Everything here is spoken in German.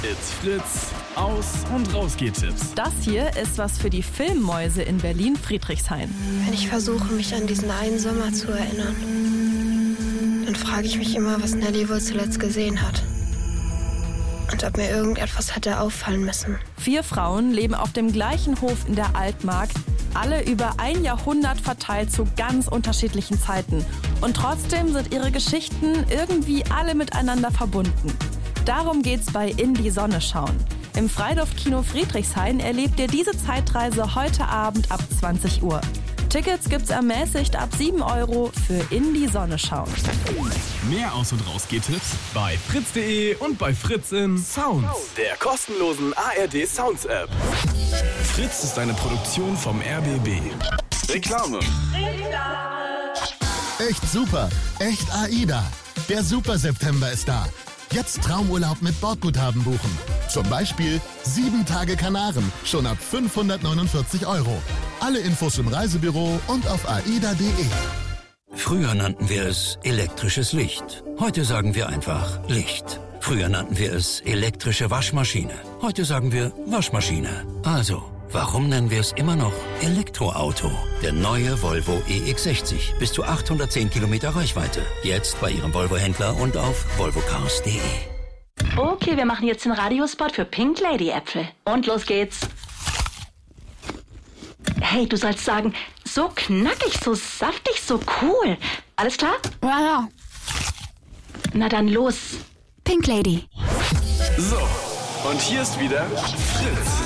It's Fritz, Aus- und Rausgehtipps. Das hier ist was für die Filmmäuse in Berlin-Friedrichshain. Wenn ich versuche, mich an diesen einen Sommer zu erinnern, dann frage ich mich immer, was Nelly wohl zuletzt gesehen hat. Und ob mir irgendetwas hätte auffallen müssen. 4 Frauen leben auf dem gleichen Hof in der Altmark, alle über ein Jahrhundert verteilt zu ganz unterschiedlichen Zeiten. Und trotzdem sind ihre Geschichten irgendwie alle miteinander verbunden. Darum geht's bei In die Sonne schauen. Im Freiluftkino Friedrichshain erlebt ihr diese Zeitreise heute Abend ab 20 Uhr. Tickets gibt's ermäßigt ab 7 € für In die Sonne schauen. Mehr Aus- und Rausgehtipps bei fritz.de und bei Fritz in Sounds, der kostenlosen ARD Sounds App. Fritz ist eine Produktion vom RBB. Reklame. Echt super, echt AIDA. Der Super September ist da. Jetzt Traumurlaub mit Bordguthaben buchen. Zum Beispiel 7 Tage Kanaren, schon ab 549 €. Alle Infos im Reisebüro und auf aida.de. Früher nannten wir es elektrisches Licht. Heute sagen wir einfach Licht. Früher nannten wir es elektrische Waschmaschine. Heute sagen wir Waschmaschine. Also, warum nennen wir es immer noch Elektroauto? Der neue Volvo EX60. Bis zu 810 Kilometer Reichweite. Jetzt bei Ihrem Volvo-Händler und auf volvocars.de. Okay, wir machen jetzt den Radiospot für Pink Lady Äpfel. Und los geht's. Hey, du sollst sagen, so knackig, so saftig, so cool. Alles klar? Ja. Na dann los. Pink Lady. So, und hier ist wieder Fritz.